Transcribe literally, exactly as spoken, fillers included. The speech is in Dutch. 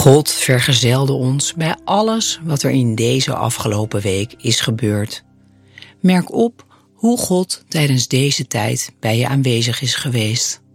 God vergezelde ons bij alles wat er in deze afgelopen week is gebeurd. Merk op hoe God tijdens deze tijd bij je aanwezig is geweest.